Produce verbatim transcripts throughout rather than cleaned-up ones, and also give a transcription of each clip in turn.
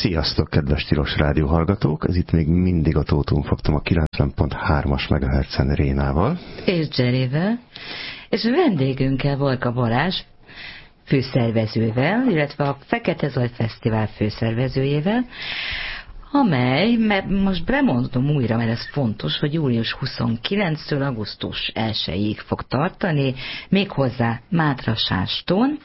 Sziasztok, kedves Tilos Rádió hallgatók! Ez itt még mindig a Tóton Fogtam a kilencven pont hármas megahertzen Rénával. És Jerryvel. És a vendégünkkel, Varga Balázs főszervezővel, illetve a Fekete Zaj Fesztivál főszervezőjével, amely, mert most bemondom újra, mert ez fontos, hogy július huszonkilencedikétől augusztus elsejéig fog tartani, méghozzá Mátrasástón,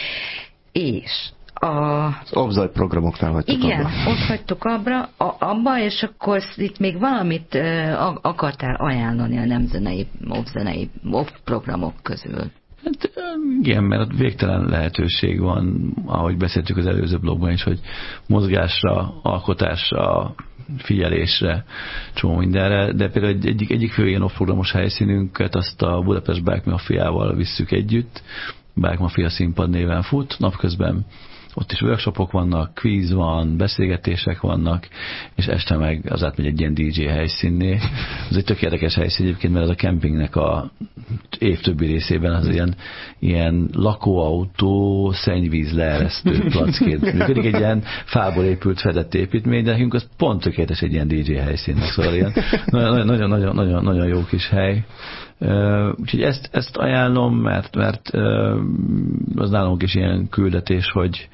és a... az Obzaj programoknál hagytuk igen, abba. Igen, ott hagytuk abba, a, abba, és akkor itt még valamit uh, akartál ajánlani a nemzenei, obzenei programok közül. Hát igen, mert végtelen lehetőség van, ahogy beszéltük az előző blogban is, hogy mozgásra, alkotásra, figyelésre, csomó mindenre, de például egy, egyik, egyik fő ilyen off-programos helyszínünket azt a Budapest Bike Mafiával visszük együtt, Bike Mafia színpad néven fut, napközben ott is workshopok vannak, quiz van, beszélgetések vannak, és este meg az átmegy egy ilyen dé dzsé helyszínné. Ez egy tök érdekes helyszín egyébként, mert ez a kempingnek a év többi részében az ilyen, ilyen lakóautó, szennyvíz leeresztő placként működik. Egy ilyen fából épült fedett építmény, de nekünk az pont tökéletes egy ilyen dé dzsé helyszínnek, szóval ilyen nagyon-nagyon jó kis hely. Uh, úgyhogy ezt, ezt ajánlom, mert, mert uh, az nálunk is ilyen küldetés, hogy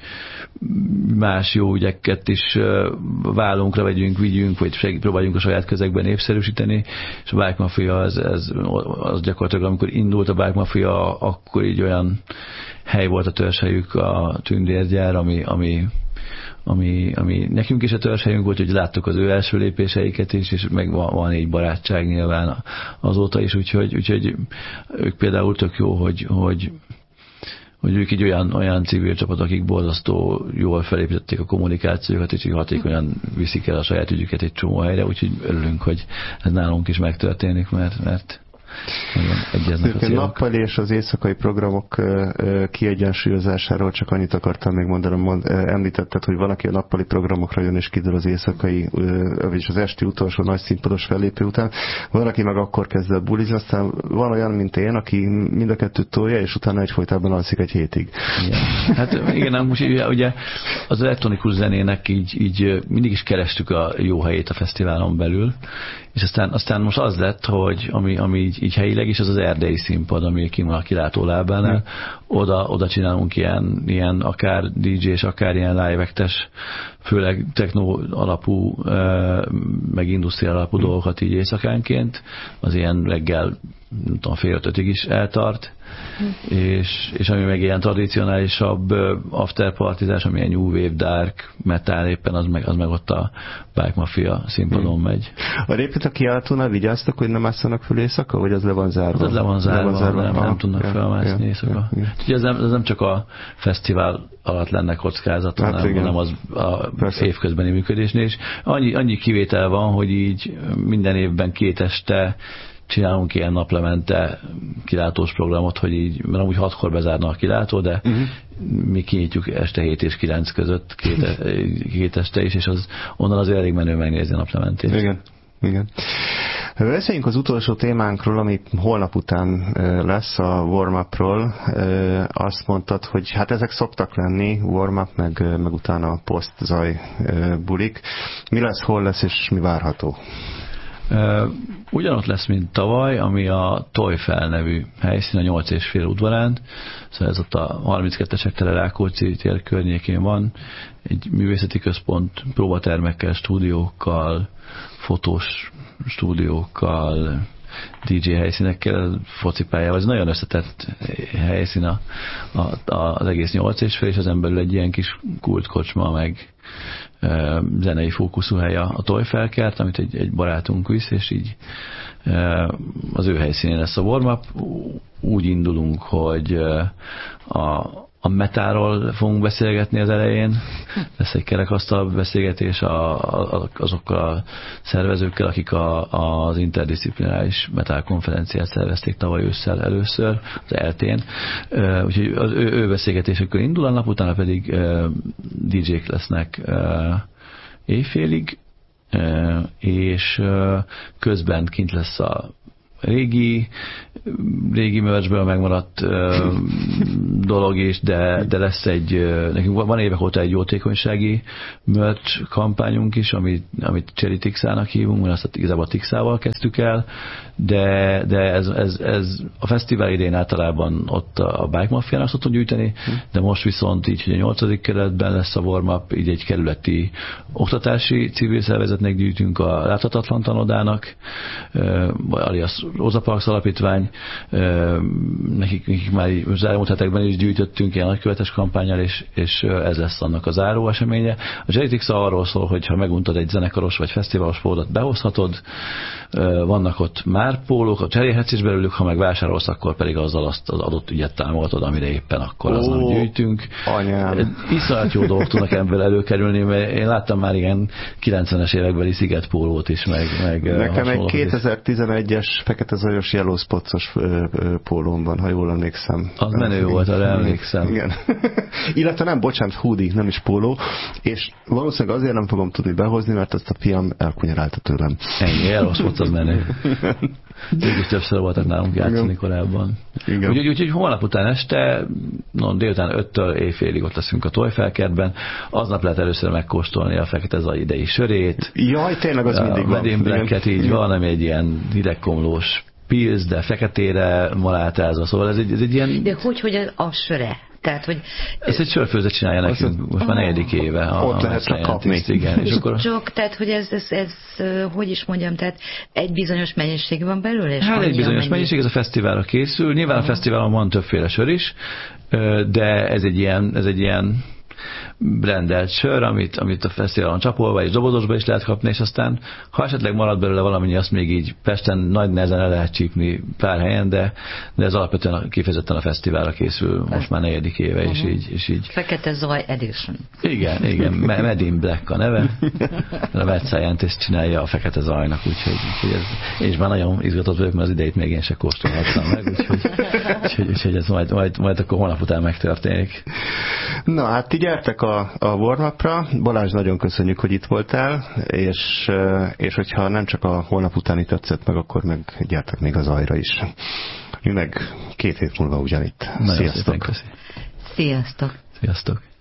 más jó ügyeket is uh, vállunkra vegyünk, vigyünk, vagy segít, próbáljunk a saját közegben népszerűsíteni, és a Bike Mafia az, ez, az gyakorlatilag, amikor indult a Bike Mafia, akkor így olyan hely volt a törzshelyük, a tündérgyár, ami, ami Ami, ami nekünk is a törzshelyünk volt, hogy láttuk az ő első lépéseiket is, és meg van, van egy barátság nyilván azóta is, úgyhogy, úgyhogy ők például tök jó, hogy, hogy, hogy ők egy olyan, olyan civil csapat, akik borzasztó jól felépítették a kommunikációkat, és így hatékonyan viszik el a saját ügyüket egy csomó helyre, úgyhogy örülünk, hogy ez nálunk is megtörténik, mert, mert a nappali és az éjszakai programok kiegyensúlyozásáról csak annyit akartam még mondanom, mond, említetted, hogy van, aki a nappali programokra jön és kidől az éjszakai, vagyis az esti utolsó nagy színpados fellépő után. Van, aki meg akkor kezd el bulizni, aztán van olyan, mint én, aki mind a kettőt tolja, és utána egyfolytában alszik egy hétig. Igen. Hát igen, most ugye az elektronikus zenének így, így mindig is kerestük a jó helyét a fesztiválon belül, és aztán, aztán most az lett, hogy ami, ami így, így helyileg is, az az erdei színpad, ami ki van a kilátólábánál. Mm. Oda, oda csinálunk ilyen, ilyen akár dé dzsé és akár ilyen live-ektes, főleg techno alapú, meg industriál alapú dolgokat így éjszakánként. Az ilyen reggel, nem tudom, fél ötötig is eltart. Mm. És, és ami meg ilyen tradicionálisabb afterpartizás, ami ilyen new wave, dark, metal éppen, az meg, az meg ott a Bike Mafia színpadon mm. megy. A répít a kiáltónál vigyáztak, hogy nem ásszanak föl éjszaka, vagy az le van zárva? Az le van zárva, le van zárva nem, nem tudnak ja, felmászni ja, éjszaka. Ja, ja. Úgyhogy ez nem, ez nem csak a fesztivál alatt lenne kockázat, hát hanem, hanem az a Persze. évközbeni működésnél is. Annyi, annyi kivétel van, hogy így minden évben két este csinálunk ilyen naplemente kilátós programot, hogy így, mert amúgy hatkor bezárna a kilátó, de uh-huh. mi kinyitjuk este hét és kilenc között két, két este is, és az onnan azért elég menő megnézni a naplementét. Igen, igen. Beszéljünk az utolsó témánkról, ami holnap után lesz, a warm-upról. Azt mondtad, hogy hát ezek szoktak lenni, warm-up, meg, meg utána a post-zaj bulik. Mi lesz, hol lesz, és mi várható? Uh, ugyanott lesz, mint tavaly, ami a Tojfel nevű helyszín, a nyolc és fél udvarán, szóval ez ott a harminckettes tele Rákóczi tér környékén van, egy művészeti központ, próbatermekkel, stúdiókkal, fotós stúdiókkal, dé dzsé helyszínekkel, focipályával. Ez nagyon összetett helyszín a, a, az egész nyolc és fél, és ezen belül egy ilyen kis kultkocsma, meg e, zenei fókuszú hely a, a Tojfelkert, amit egy, egy barátunk visz, és így e, az ő helyszínén lesz a warm-up. Úgy indulunk, hogy a A metáról fogunk beszélgetni az elején. Lesz egy kerekasztal beszélgetés a, a, azokkal a szervezőkkel, akik a, az interdisziplináris metal konferenciát szervezték tavaly ősszel először, az eltén. Úgyhogy az ő, ő beszélgetésükkel indul a nap, utána pedig dé dzsék lesznek éjfélig, és közben kint lesz a régi, régi merchből megmaradt uh, dolog is, de, de lesz egy, uh, nekünk van évek óta egy jótékonysági merch kampányunk is, amit, amit Cherry Tixának hívunk, mert azt igazából Tixával kezdtük el, de, de ez, ez, ez a fesztivál idén általában ott a Bike Mafiának szoktunk gyűjteni, de most viszont így, hogy a nyolcadik kerületben lesz a warm-up, így egy kerületi oktatási civil szervezetnek gyűjtünk, a Láthatatlan Tanodának, alias Rosa Parks alapítvány, nekik, nekik már az elmúlt hetekben is gyűjtöttünk ilyen nagykövetes kampányal, és, és ez lesz annak a záró eseménye. A Cherry Tixa arról szól, hogy ha meguntad egy zenekaros vagy fesztiválos pólót, behozhatod, vannak ott már pólók, a cserélhetsz is belőlük, ha meg vásárolsz, akkor pedig azzal azt az adott ügyet támogatod, amire éppen akkor azon gyűjtünk. Anyám. Iszonyat jó dolgok tudnak ebből előkerülni, mert én láttam már igen kilencvenes évekbeli szigetpólót is, meg, meg nekem egy kétezer-tizenegyes fekete zajos Yellow Spots-os pólóm van, ha jól emlékszem. Az menő volt, arra emlékszem. Igen. Illetve nem, bocsánat, hoodie, nem is póló, és valószínűleg azért nem fogom tudni behozni, mert ezt a fiam elkunyarálta tőlem. Ennyi, Yellow Spots az menő. Mégis többször voltak nálunk játszani igen. korábban. Úgyhogy úgy, úgy, holnap után este, no, délután öttől éjfélig ott leszünk a Tojfelkertben. Aznap lehet először megkóstolni a fekete zaj idei sörét. Jaj, tényleg az mindig van. A Blacket így van, ami egy ilyen hidegkomlós pilz, de feketére malátázva. Szóval ez egy, ez egy ilyen... De hogy, hogy a, a söre? Tehát, hogy... Ezt egy sörfőzet csinálja nekünk, az most már negyedik éve. A, ott lehet kapni. Igen, és akkor... Csak, tehát, hogy ez, ez, ez, hogy is mondjam, tehát egy bizonyos mennyiség van belőle? És hát egy bizonyos mennyiség, mennyiség, ez a fesztiválra készül. Nyilván uh-huh. a fesztiválon van többféle sör is, de ez egy ilyen, ez egy ilyen brandelt sör, amit, amit a fesztiválon csapolva és dobozosba is lehet kapni, és aztán ha esetleg marad belőle valamennyi, azt még így Pesten nagy nehezen el lehet csípni pár helyen, de, de ez alapvetően kifejezetten a fesztiválra készül most már negyedik éve, uh-huh. és, így, és így. Fekete Zaj Edition. Igen, igen, Made in Black a neve. A website ezt csinálja a Fekete Zajnak, úgyhogy, úgyhogy ez, és már nagyon izgatott vagyok, mert az idejét még én se kóstolhattam meg, úgyhogy, úgyhogy, úgyhogy ez majd, majd, majd akkor holnap után megtörténik. Na hát ti gyertek a, a warm-upra. Balázs, nagyon köszönjük, hogy itt voltál, és, és hogyha nem csak a holnap utáni tetszett meg, akkor meg gyertek még az Zajra is. Mi meg két hét múlva ugyanitt. Nagyon Sziasztok! Sziasztok! Sziasztok!